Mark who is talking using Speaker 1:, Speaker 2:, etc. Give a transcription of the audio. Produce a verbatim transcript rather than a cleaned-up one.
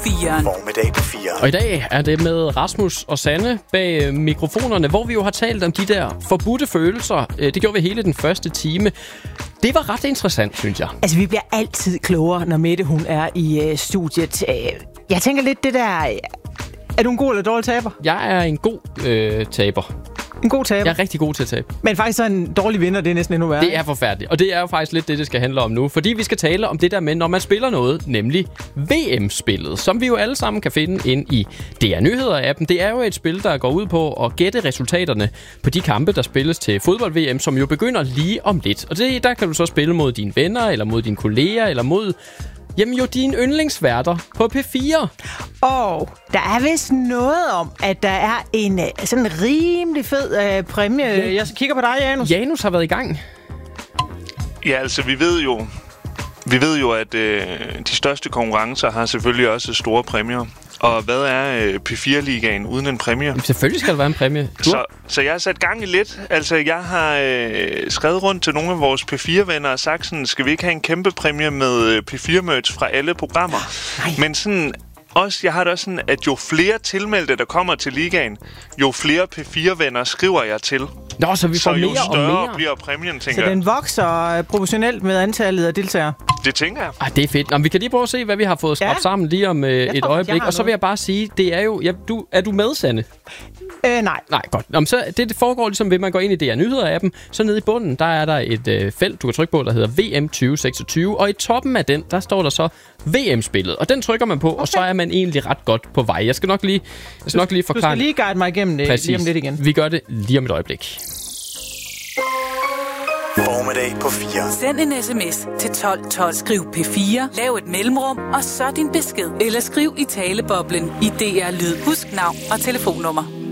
Speaker 1: Firen.
Speaker 2: Formiddag på fire.
Speaker 3: Og i dag er det med Rasmus og Sanne bag mikrofonerne, hvor vi jo har talt om de der forbudte følelser. Det gjorde vi hele den første time. Det var ret interessant, synes jeg.
Speaker 4: Altså, vi bliver altid klogere, når Mette hun er i øh, studiet. Jeg tænker lidt det der... Er du en god eller dårlig taber?
Speaker 3: Jeg er en god øh, taber.
Speaker 4: En god taber?
Speaker 3: Jeg er rigtig god til at tabe.
Speaker 4: Men faktisk så en dårlig vinder, det er næsten endnu værre.
Speaker 3: Det er forfærdeligt. Og det er jo faktisk lidt det, det skal handle om nu. Fordi vi skal tale om det der med, når man spiller noget, nemlig V M-spillet, som vi jo alle sammen kan finde ind i D R Nyheder-appen. Det er jo et spil, der går ud på at gætte resultaterne på de kampe, der spilles til fodbold-V M, som jo begynder lige om lidt. Og det, der kan du så spille mod dine venner, eller mod dine kolleger, eller mod... Jamen jo, dine yndlingsværter på P fire.
Speaker 4: Og der er vist noget om, at der er en sådan en rimelig fed øh, præmie. Jeg kigger på dig, Janus.
Speaker 3: Janus har været i gang.
Speaker 5: Ja, altså vi ved jo, vi ved jo, at øh, de største konkurrencer har selvfølgelig også store præmier. Og hvad er øh, P fire-ligaen uden en præmie?
Speaker 3: Jamen, selvfølgelig skal der være en præmie.
Speaker 5: Så, så jeg har sat gang i lidt. Altså, jeg har øh, skrevet rundt til nogle af vores P fire-venner og sagt sådan, skal vi ikke have en kæmpe præmie med P fire-merch fra alle programmer?
Speaker 4: Nej.
Speaker 5: Men sådan... Også, jeg har det også sådan, at jo flere tilmeldte, der kommer til ligaen, jo flere P fire-venner skriver jeg til.
Speaker 3: Nå, så vi får
Speaker 5: så jo
Speaker 3: mere
Speaker 5: større
Speaker 3: og mere.
Speaker 5: bliver præmien, tænker
Speaker 4: Så
Speaker 5: jeg.
Speaker 4: den vokser proportionelt med antallet af deltagere.
Speaker 5: Det tænker jeg.
Speaker 3: Ah, det er fedt. Nå, vi kan lige prøve at se, hvad vi har fået skrabt
Speaker 4: Ja.
Speaker 3: sammen lige om øh, et
Speaker 4: tror,
Speaker 3: øjeblik. Og så vil jeg bare sige, det er jo... Ja, du, er du med, Sanne?
Speaker 4: Øh, nej.
Speaker 3: Nej, godt. Nå, men så, det, det foregår ligesom ved, at man går ind i D R Nyheder-appen. Så nede i bunden, der er der et øh, felt, du kan trykke på, der hedder V M tyve seksogtyve. Og i toppen af den, der står der så V M-spillet. Og den trykker man på, okay. Og så er man egentlig ret godt på vej. Jeg skal nok lige, jeg skal nok lige forklare...
Speaker 4: Du skal lige guide mig igennem det
Speaker 3: Præcis.
Speaker 4: lige om lidt igen.
Speaker 3: Vi gør det lige om et øjeblik.
Speaker 2: Formiddag på fire.
Speaker 1: Send en sms til tolv tolv. Skriv P fire, lav et mellemrum, og så din besked. Eller skriv i taleboblen i D R Lyd. Husk navn og telefonnummer.